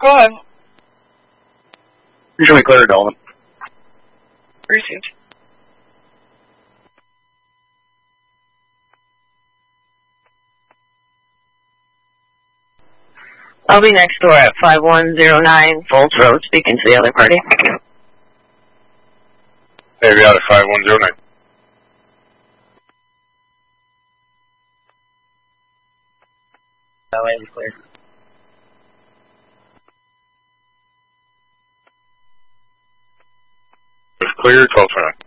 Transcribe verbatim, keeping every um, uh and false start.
Go ahead. Usually clear, Dolan. Received. I'll be next door at five one zero nine Folds Road, speaking to the other party. Hey, we got it, five one zero nine. That way is clear. It's clear, twelve twenty-nine.